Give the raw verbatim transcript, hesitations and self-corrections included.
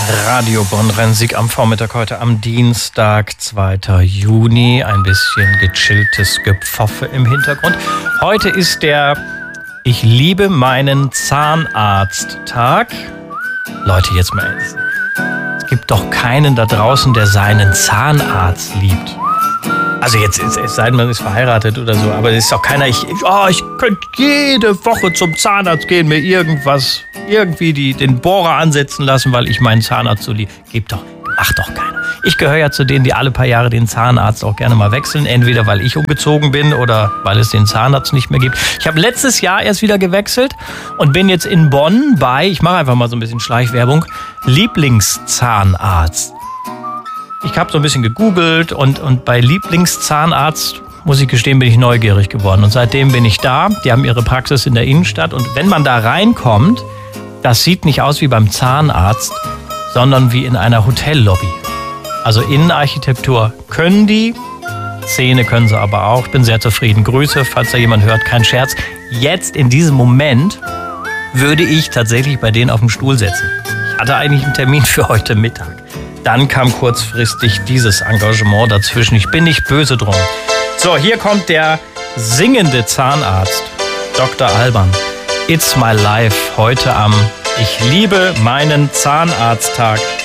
Radio Bonn-Rensig am Vormittag heute am Dienstag, zweiter Juni. Ein bisschen gechilltes Gepfoffe im Hintergrund. Heute ist der Ich liebe meinen Zahnarzt-Tag. Leute, jetzt mal, es gibt doch keinen da draußen, der seinen Zahnarzt liebt. Also jetzt, es sei denn, man ist verheiratet oder so, aber es ist doch keiner, ich, oh, ich könnte jede Woche zum Zahnarzt gehen, mir irgendwas, irgendwie die, den Bohrer ansetzen lassen, weil ich meinen Zahnarzt so liebe. Gibt doch, macht doch keiner. Ich gehöre ja zu denen, die alle paar Jahre den Zahnarzt auch gerne mal wechseln, entweder weil ich umgezogen bin oder weil es den Zahnarzt nicht mehr gibt. Ich habe letztes Jahr erst wieder gewechselt und bin jetzt in Bonn bei, ich mache einfach mal so ein bisschen Schleichwerbung, Lieblingszahnarzt. Ich habe so ein bisschen gegoogelt und, und bei Lieblingszahnarzt, muss ich gestehen, bin ich neugierig geworden. Und seitdem bin ich da. Die haben ihre Praxis in der Innenstadt. Und wenn man da reinkommt, das sieht nicht aus wie beim Zahnarzt, sondern wie in einer Hotellobby. Also Innenarchitektur können die, Zähne können sie aber auch. Ich bin sehr zufrieden. Grüße, falls da jemand hört, kein Scherz. Jetzt in diesem Moment würde ich tatsächlich bei denen auf dem Stuhl sitzen. Ich hatte eigentlich einen Termin für heute Mittag. Dann kam kurzfristig dieses Engagement dazwischen. Ich bin nicht böse drum. So, hier kommt der singende Zahnarzt, Doktor Alban. It's my life, heute am Ich liebe meinen Zahnarzttag.